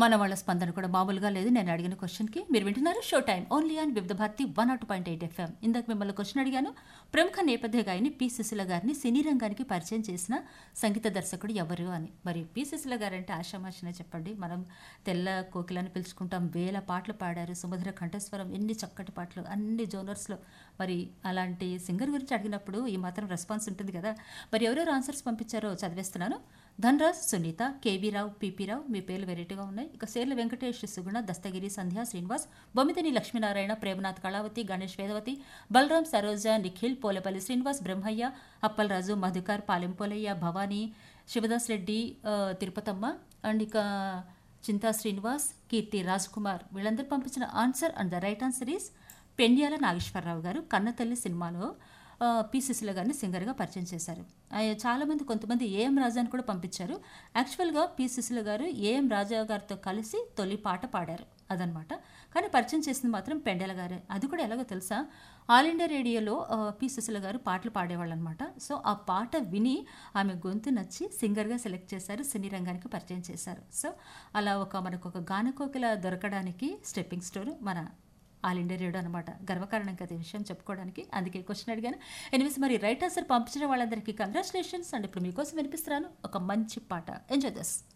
మన వాళ్ళ స్పందన కూడా మామూలుగా లేదు. నేను అడిగిన క్వశ్చన్‌కి మీరు వింటున్నారు షో టైమ్ ఓన్లీ ఆన్ వివిధ భారతి 102.8 ఎఫ్ఎం. ఇందాక మిమ్మల్ని క్వశ్చన్ అడిగాను. ప్రముఖ నేపథ్య గాయని పి. సుశీల గారిని సినీ రంగానికి పరిచయం చేసిన సంగీత దర్శకుడు ఎవరు అని. మరి పి. సుశీల గారంటే ఆషామాషీనే చెప్పండి. మనం తెల్ల కోకిలని పిలుచుకుంటాం. వేల పాటలు పాడారు. సుమధుర కంఠస్వరం, ఎన్ని చక్కటి పాటలు అన్ని జోనర్స్‌లో. మరి అలాంటి సింగర్ గురించి అడిగినప్పుడు ఈ మాత్రం రెస్పాన్స్ ఉంటుంది కదా. మరి ఎవరెవరు ఆన్సర్స్ పంపించారో చదివేస్తున్నాను. ధనరాజ్, సునీత, కేవీ రావు, పిపి రావు, మీ పేర్లు వెరైటీగా ఉన్నాయి. ఇక సేర్ల వెంకటేష్, సుగుణ, దస్తగిరి, సంధ్య, శ్రీనివాస్, బొమ్మిదిని లక్ష్మీనారాయణ, ప్రేమనాథ్, కళావతి, గణేష్, వేదవతి, బలరాం, సరోజ, నిఖిల్, పోలేపల్లి శ్రీనివాస్, బ్రహ్మయ్య, అప్పలరాజు, మధుకర్, పాలెంపోలయ్య, భవానీ, శివదాస్ రెడ్డి, తిరుపతమ్మ అండ్ ఇక చింతా శ్రీనివాస్, కీర్తి రాజ్ కుమార్ వీళ్ళందరూ పంపించిన answer and the right answer is Pendyala Nageswararao గారు కన్నతల్లి సినిమాలో పి. సుశీల గారిని సింగర్గా పరిచయం చేశారు. చాలామంది కొంతమంది ఏఎం రాజా అని కూడా పంపించారు. యాక్చువల్గా పి. సుశీల గారు ఏఎం రాజా గారితో కలిసి తొలి పాట పాడారు అదనమాట. కానీ పరిచయం చేసింది మాత్రం పెండెల గారే. అది కూడా ఎలాగో తెలుసా, ఆల్ ఇండియా రేడియోలో పి. సుశీల గారు పాటలు పాడేవాళ్ళు అనమాట. సో ఆ పాట విని ఆమె గొంతు నచ్చి సింగర్గా సెలెక్ట్ చేశారు, సినీ రంగానికి పరిచయం చేశారు. సో అలా మనకు ఒక గానకోకిల దొరకడానికి స్టెప్పింగ్ స్టోన్ మన ఆల్ ఇండియా రేడియో అనమాట. గర్వకారణం కదా ఈ విషయం చెప్పుకోవడానికి. అందుకే క్వశ్చన్ అడిగాను. ఎనివేస్ మరి రైట్ ఆన్సర్ పంపించిన వాళ్ళందరికీ కంగ్రాచులేషన్స్. అండ్ ఇప్పుడు మీకోసం వినిపిస్తున్నాను ఒక మంచి పాట. Enjoy this.